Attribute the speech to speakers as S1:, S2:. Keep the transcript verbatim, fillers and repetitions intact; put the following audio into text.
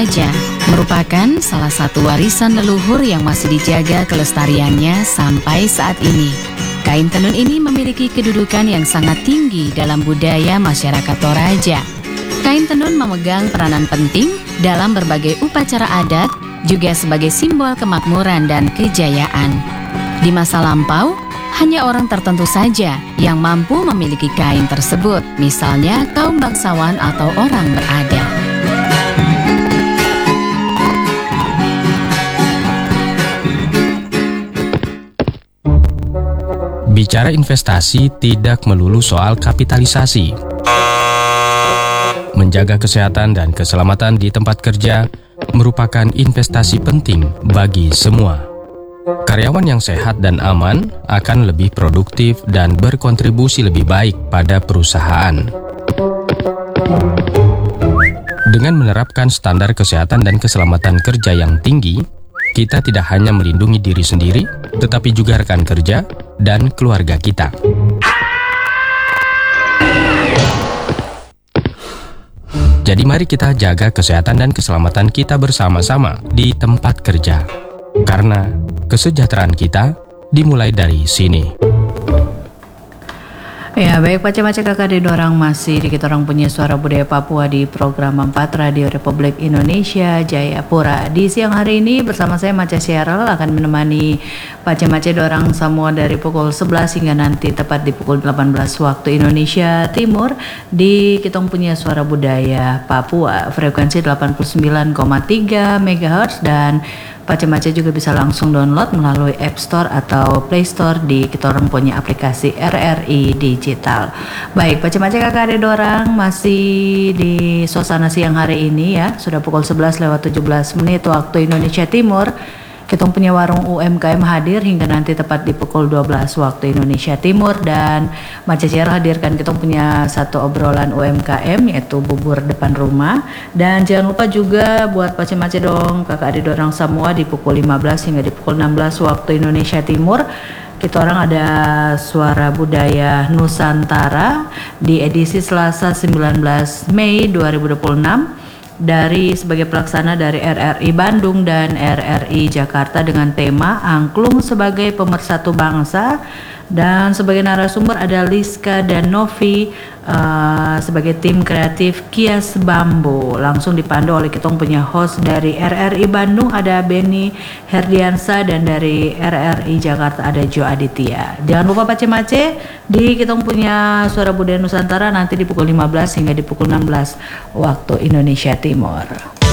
S1: Toraja merupakan salah satu warisan leluhur yang masih dijaga kelestariannya sampai saat ini. Kain tenun ini memiliki kedudukan yang sangat tinggi dalam budaya masyarakat Toraja. Kain tenun memegang peranan penting dalam berbagai upacara adat, juga sebagai simbol kemakmuran dan kejayaan. Di masa lampau, hanya orang tertentu saja yang mampu memiliki kain tersebut, misalnya kaum bangsawan atau orang beradat.
S2: Bicara investasi tidak melulu soal kapitalisasi. Menjaga kesehatan dan keselamatan di tempat kerja merupakan investasi penting bagi semua. Karyawan yang sehat dan aman akan lebih produktif dan berkontribusi lebih baik pada perusahaan. Dengan menerapkan standar kesehatan dan keselamatan kerja yang tinggi, kita tidak hanya melindungi diri sendiri, tetapi juga rekan kerja dan keluarga kita. Jadi mari kita jaga kesehatan dan keselamatan kita bersama-sama di tempat kerja. Karena kesejahteraan kita dimulai dari sini.
S3: Ya, baik Pak Cemace Kakak di Dorang, masih di kita orang punya Suara Budaya Papua di program empat Radio Republik Indonesia Jayapura. Di siang hari ini bersama saya Maca Syaral akan menemani Pak Cemace Dorang semua dari pukul sebelas hingga nanti tepat di pukul delapan belas waktu Indonesia Timur di kita punya Suara Budaya Papua frekuensi delapan puluh sembilan koma tiga megahertz, dan Pak Cemace juga bisa langsung download melalui App Store atau Play Store di kita orang punya aplikasi R R I Digital. Baik, Pak Cemace Kakak ada dorang masih di suasana siang hari ini ya. Sudah pukul sebelas lewat tujuh belas menit waktu Indonesia Timur. Kita punya warung U M K M hadir hingga nanti tepat di pukul dua belas waktu Indonesia Timur, dan Maca Syaral hadirkan kita punya satu obrolan U M K M yaitu bubur depan rumah. Dan jangan lupa juga buat Pak Cemace dong kakak adik orang semua di pukul lima belas hingga di pukul enam belas waktu Indonesia Timur kita orang ada Suara Budaya Nusantara di edisi Selasa sembilan belas Mei dua ribu dua puluh enam dari sebagai pelaksana dari R R I Bandung dan R R I Jakarta dengan tema Angklung sebagai Pemersatu Bangsa, dan sebagai narasumber ada Liska dan Novi uh, sebagai tim kreatif Kias Bambu, langsung dipandu oleh kita punya host dari R R I Bandung ada Benny Herdiansa, dan dari R R I Jakarta ada Jo Aditya. Jangan lupa Pak Cemace di kita punya Suara Budaya Nusantara nanti di pukul lima belas hingga di pukul enam belas waktu Indonesia Timur.